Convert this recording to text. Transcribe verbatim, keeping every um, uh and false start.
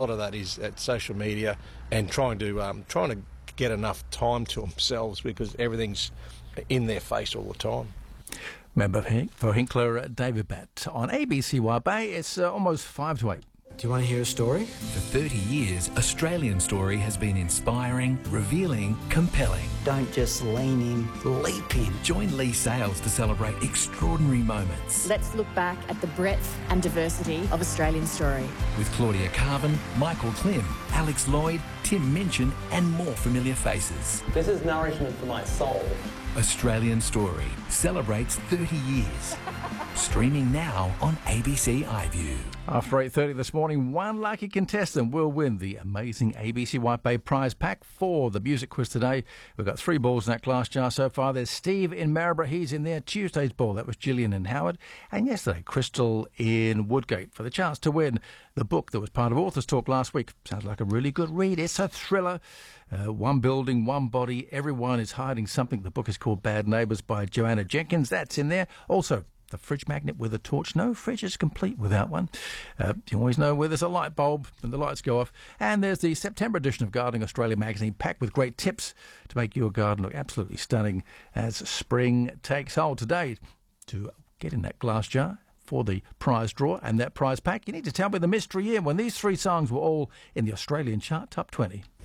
lot of that is at social media and trying to um, trying to get enough time to themselves because everything's in their face all the time. Member for Hinkler, David Batt. On A B C Wide Bay, it's uh, almost five to eight. Do you want to hear a story? For thirty years, Australian Story has been inspiring, revealing, compelling. Don't just lean in, leap in. Join Lee Sales to celebrate extraordinary moments. Let's look back at the breadth and diversity of Australian Story. With Claudia Carvin, Michael Klim, Alex Lloyd, Tim Minchin and more familiar faces. This is nourishment for my soul. Australian Story celebrates thirty years. Streaming now on A B C iView. After eight thirty this morning, one lucky contestant will win the amazing A B C White Bay prize pack for the music quiz today. We've got three balls in that glass jar so far. There's Steve in Maryborough. He's in there. Tuesday's ball, that was Gillian and Howard. And yesterday, Crystal in Woodgate for the chance to win the book that was part of Authors Talk last week. Sounds like a really good read. It's a thriller. Uh, one building, one body. Everyone is hiding something. The book is called Bad Neighbours by Joanna Jenkins. That's in there. Also, The Fridge Magnet with a Torch. No fridge is complete without one. Uh, you always know where there's a light bulb and the lights go off. And there's the September edition of Gardening Australia magazine, packed with great tips to make your garden look absolutely stunning as spring takes hold. Today, to get in that glass jar for the prize draw and that prize pack, you need to tell me the mystery year when these three songs were all in the Australian chart top twenty.